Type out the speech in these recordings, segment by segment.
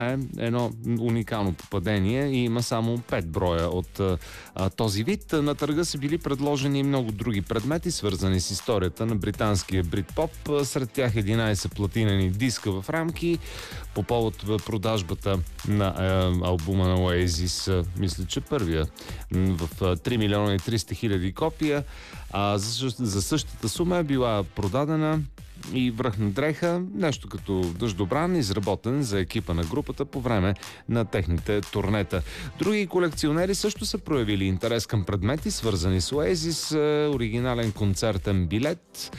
е едно уникално попадение и има само 5 броя от този вид. На търга са били предложени много други предмети, свързани с историята на британския брит-поп. Сред тях 11 платинени диска в рамки по повод продажбата на албума на Oasis, мисля, че първия, в 3 милиона и 300 хиляди копия. За същата сума е била продадена и връх на дреха, нещо като дъждобран, изработен за екипа на групата по време на техните турнета. Други колекционери също са проявили интерес към предмети, свързани с Oasis. Оригинален концертен билет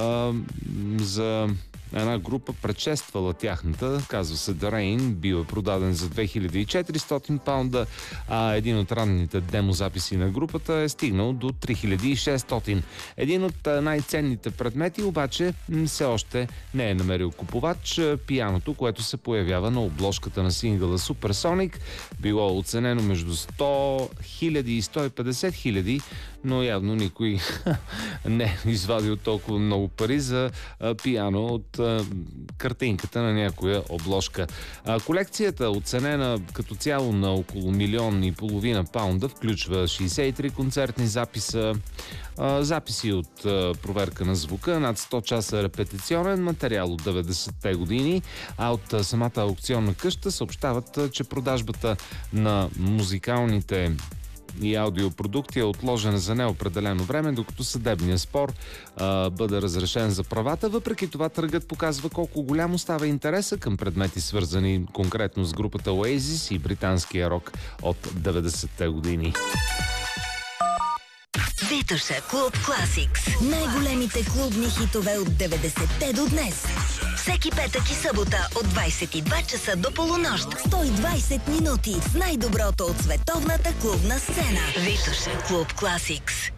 за една група, предшествала тяхната, казва се The Rain, бил продаден за 2400 паунда, а един от ранните демозаписи на групата е стигнал до 3600. Един от най-ценните предмети обаче все още не е намерил купувач. Пианото, което се появява на обложката на сингъла Supersonic, било оценено между 100 000 и 150 000, но явно никой не е извадил толкова много пари за пиано от картинката на някоя обложка. Колекцията, оценена като цяло на около 1,5 милиона паунда, включва 63 концертни записа, записи от проверка на звука, над 100 часа репетиционен материал от 90-те години, а от самата аукционна къща съобщават, че продажбата на музикалните и аудиопродукти е отложена за неопределено време, докато съдебният спор бъде разрешен за правата. Въпреки това, търгът показва колко голямо става интереса към предмети, свързани конкретно с групата Oasis и британския рок от 90-те години. Витоша Клуб Класикс. Най-големите клубни хитове от 90-те до днес. Всеки петък и събота от 22 часа до полунощ. 120 минути с най-доброто от световната клубна сцена. Витоша Клуб Класикс.